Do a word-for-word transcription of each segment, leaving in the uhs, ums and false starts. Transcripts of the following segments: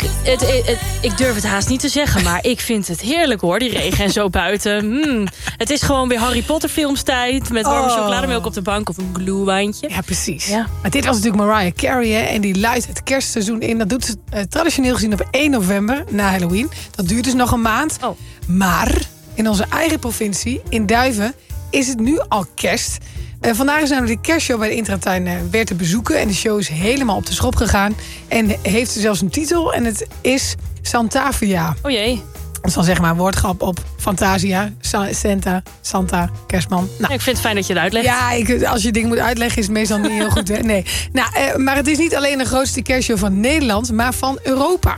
het, het, het, ik durf het haast niet te zeggen, maar ik vind het heerlijk hoor, die regen en zo buiten. Mm. Het is gewoon weer Harry Potter filmstijd met warme Oh. chocolademelk op de bank of een glühweintje. Ja, precies. Ja. Maar dit was natuurlijk Mariah Carey, hè, en die luidt het kerstseizoen in. Dat doet ze uh, traditioneel gezien op één november, na Halloween. Dat duurt dus nog een maand. Oh. Maar in onze eigen provincie, in Duiven, is het nu al kerst. Uh, vandaag is namelijk de kerstshow bij de Intratuin uh, weer te bezoeken. En de show is helemaal op de schop gegaan. En heeft zelfs een titel. En het is Santavia. Oh jee. Dat is dan zeg maar een woordgrap op Fantasia. Sa- Santa, Santa, Kerstman. Nou, Ik vind het fijn dat je het uitlegt. ja, ik, als je dingen moet uitleggen is het meestal niet heel goed. Hè? Nee. Nou, uh, maar het is niet alleen de grootste kerstshow van Nederland, maar van Europa.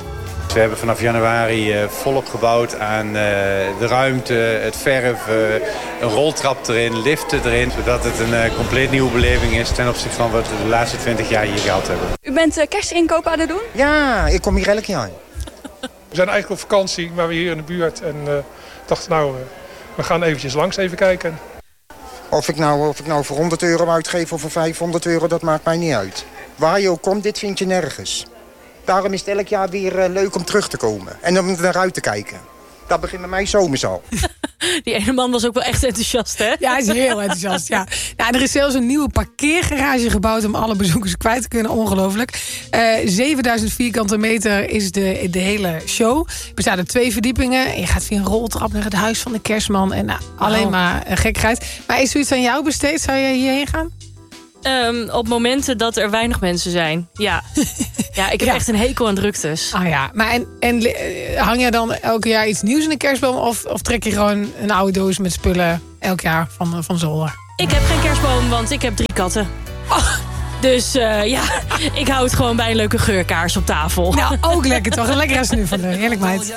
We hebben vanaf januari uh, volop gebouwd aan uh, de ruimte, het verf, uh, een roltrap erin, liften erin. Zodat het een uh, compleet nieuwe beleving is ten opzichte van wat we de laatste twintig jaar hier gehad hebben. U bent uh, kerstinkoop aan het doen? Ja, ik kom hier elk jaar. We zijn eigenlijk op vakantie, maar we hier in de buurt. En uh, dachten nou, uh, we gaan eventjes langs even kijken. Of ik, nou, of ik nou voor honderd euro uitgeef of voor vijfhonderd euro, dat maakt mij niet uit. Waar je ook komt, dit vind je nergens. Daarom is het elk jaar weer uh, leuk om terug te komen. En om naar uit te kijken. Dat begint bij mij zomers al. Die ene man was ook wel echt enthousiast, hè? Ja, hij is heel enthousiast. Ja. Nou, er is zelfs een nieuwe parkeergarage gebouwd om alle bezoekers kwijt te kunnen. Ongelooflijk. Uh, zevenduizend vierkante meter is de, de hele show. Er bestaan er twee verdiepingen. En je gaat via een roltrap naar het huis van de kerstman. En nou, alleen Wow. maar uh, gekkigheid. Maar is zoiets aan jou besteed? Zou je hierheen gaan? Um, op momenten dat er weinig mensen zijn. Ja, ja ik heb Ja. echt een hekel aan druktes. Ah ja, maar en, en uh, hang je dan elk jaar iets nieuws in de kerstboom? Of, of trek je gewoon een oude doos met spullen elk jaar van, uh, van zolder? Ik heb geen kerstboom, want ik heb drie katten. Oh. Dus uh, ja, ik hou het gewoon bij een leuke geurkaars op tafel. Nou, ook lekker toch? Lekker aan snuffelen. Heerlijk meid.